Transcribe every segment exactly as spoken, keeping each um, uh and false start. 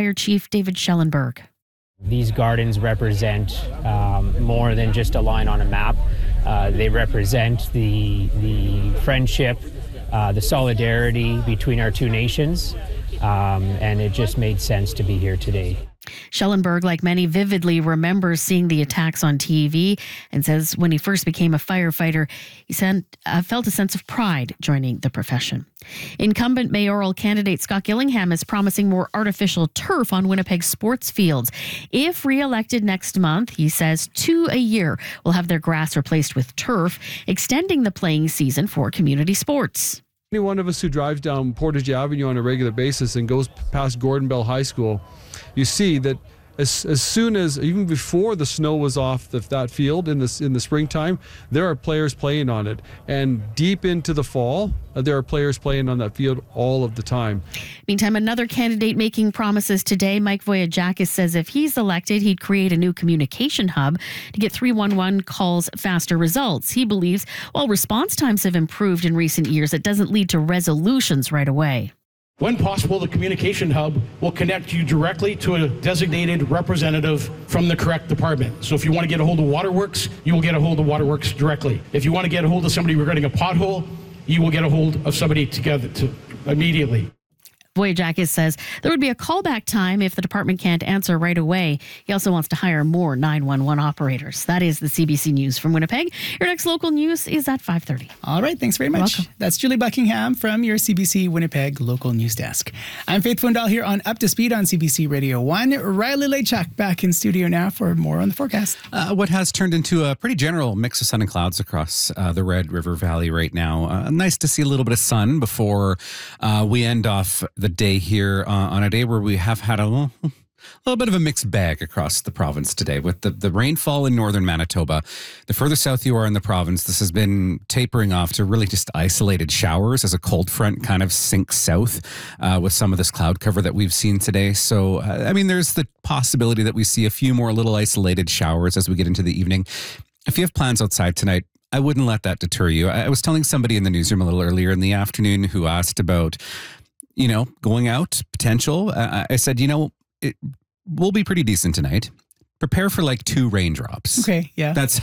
Fire Chief David Schellenberg. These gardens represent um, more than just a line on a map. Uh, they represent the, the friendship, uh, the solidarity between our two nations, um, and it just made sense to be here today. Schellenberg, like many, vividly remembers seeing the attacks on T V and says when he first became a firefighter, he sent, uh, felt a sense of pride joining the profession. Incumbent mayoral candidate Scott Gillingham is promising more artificial turf on Winnipeg sports fields. If re-elected next month, he says two a year will have their grass replaced with turf, extending the playing season for community sports. Any one of us who drives down Portage Avenue on a regular basis and goes past Gordon Bell High School, you see that as, as soon as, even before the snow was off the, that field in the, in the springtime, there are players playing on it. And deep into the fall, uh, there are players playing on that field all of the time. Meantime, another candidate making promises today, Mike Voyajakis, says if he's elected, he'd create a new communication hub to get three one one calls faster results. He believes while response times have improved in recent years, it doesn't lead to resolutions right away. When possible, the communication hub will connect you directly to a designated representative from the correct department. So if you want to get a hold of Waterworks, you will get a hold of Waterworks directly. If you want to get a hold of somebody regarding a pothole, you will get a hold of somebody together to immediately. Voyajakis says there would be a callback time if the department can't answer right away. He also wants to hire more nine one one operators. That is the C B C News from Winnipeg. Your next local news is at five thirty. All right, thanks very much. Welcome. That's Julie Buckingham from your C B C Winnipeg local news desk. I'm Faith Fundal here on Up to Speed on C B C Radio one. Riley Lechuk back in studio now for more on the forecast. Uh, what has turned into a pretty general mix of sun and clouds across uh, the Red River Valley right now. Uh, nice to see a little bit of sun before uh, we end off the day here uh, on a day where we have had a little, a little bit of a mixed bag across the province today with the, the rainfall in northern Manitoba. The further south you are in the province, this has been tapering off to really just isolated showers as a cold front kind of sinks south uh, with some of this cloud cover that we've seen today. So, uh, I mean, there's the possibility that we see a few more little isolated showers as we get into the evening. If you have plans outside tonight, I wouldn't let that deter you. I was telling somebody in the newsroom a little earlier in the afternoon who asked about, you know, going out, potential. Uh, I said, you know, it will be pretty decent tonight. Prepare for like two raindrops. Okay, yeah. That's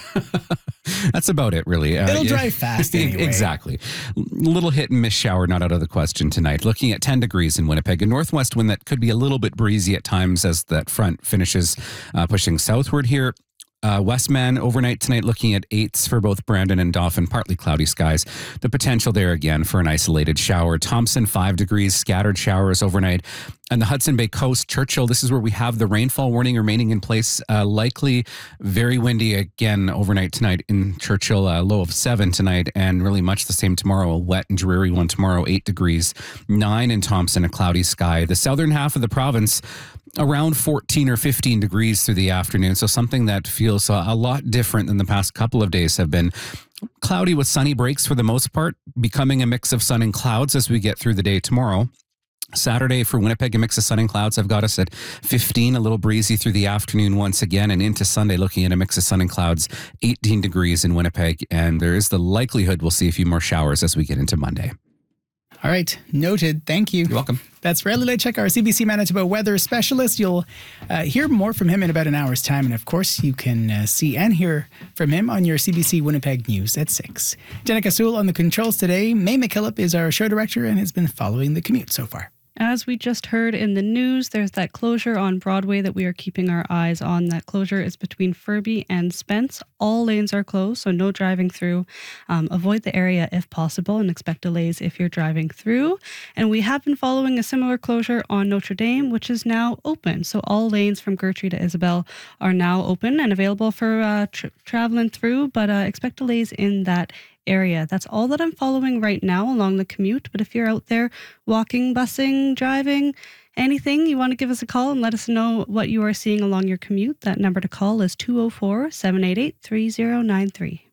that's about it, really. Uh, It'll yeah. dry fast anyway. Exactly. Little hit and miss shower not out of the question tonight. Looking at ten degrees in Winnipeg. A northwest wind that could be a little bit breezy at times as that front finishes uh, pushing southward here. Uh, Westman overnight tonight looking at eights for both Brandon and Dauphin, partly cloudy skies. The potential there again for an isolated shower. Thompson, five degrees, scattered showers overnight. And the Hudson Bay Coast, Churchill, this is where we have the rainfall warning remaining in place. Uh, likely very windy again overnight tonight in Churchill, a low of seven tonight, and really much the same tomorrow. A wet and dreary one tomorrow, eight degrees. Nine in Thompson, a cloudy sky. The southern half of the province, around fourteen or fifteen degrees through the afternoon. So something that feels a, a lot different than the past couple of days have been. Cloudy with sunny breaks for the most part, becoming a mix of sun and clouds as we get through the day tomorrow. Saturday for Winnipeg, a mix of sun and clouds. I've got us at fifteen, a little breezy through the afternoon once again, and into Sunday looking at a mix of sun and clouds, eighteen degrees in Winnipeg, and there is the likelihood we'll see a few more showers as we get into Monday. All right, noted. Thank you. You're welcome. That's Riley Lechuk, our C B C Manitoba weather specialist. You'll uh, hear more from him in about an hour's time. And of course, you can uh, see and hear from him on your C B C Winnipeg News at six. Jenica Sewell on the controls today. May McKillop is our show director and has been following the commute so far. As we just heard in the news, there's that closure on Broadway that we are keeping our eyes on. That closure is between Furby and Spence. All lanes are closed, so no driving through. Um, avoid the area if possible and expect delays if you're driving through. And we have been following a similar closure on Notre Dame, which is now open. So all lanes from Gertrude to Isabel are now open and available for uh, tra- traveling through, but uh, expect delays in that area. That's all that I'm following right now along the commute. But if you're out there walking, busing, driving, anything, you want to give us a call and let us know what you are seeing along your commute. That number to call is two oh four, seven eight eight, three oh nine three.